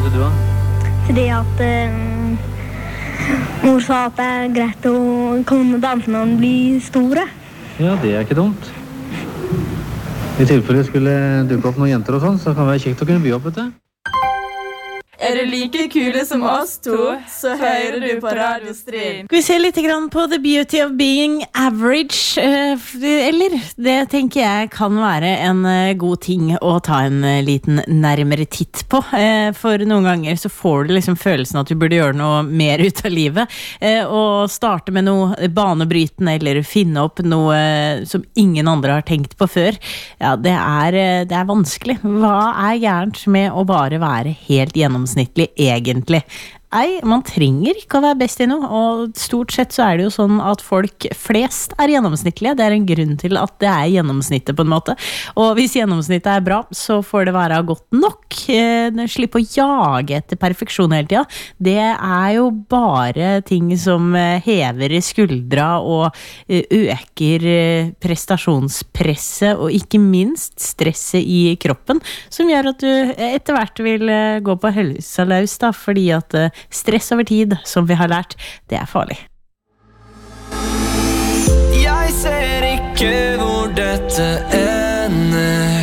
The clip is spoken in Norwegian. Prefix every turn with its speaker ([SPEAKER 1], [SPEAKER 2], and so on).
[SPEAKER 1] begynte du da?
[SPEAKER 2] Fordi at mor sa at det greit å kunne danse når man blir store.
[SPEAKER 1] Ja, det ikke dumt. I tilfelle skulle dukke opp noen jenter og sånn, så kan det være kjekt å kunne by opp, vet du.
[SPEAKER 3] Er du like kule som oss to, så hører du på Radio Stryn.
[SPEAKER 4] Vi ser litt grann på The Beauty of Being Average, eller det tenker jeg kan være en god ting å ta en liten nærmere titt på. For noen ganger så får du liksom følelsen at du burde gjøre noe mer ut av livet, og starte med noe banebrytende, eller finne opp noe som ingen andre har tenkt på før. Ja, det er vanskelig. Hva er gærent med å bare være helt gjennomsnittlig egentlig? Nei, man trenger ikke å være best i noe, og stort sett så det jo sånn at folk flest gjennomsnittlige. Det en grunn til at det gjennomsnittet på en måte. Og hvis gjennomsnittet bra, så får det være godt nok. Slipp å jage etter perfeksjon hele tida. Det jo bare ting som hever skuldra og øker prestasjonspresset, og ikke minst stresset i kroppen, som gjør at du etter hvert vil gå på helsa løs, da, fordi at stress over tid, som vi har lært, det farlig.
[SPEAKER 5] Jeg ser ikke hvor dette ender.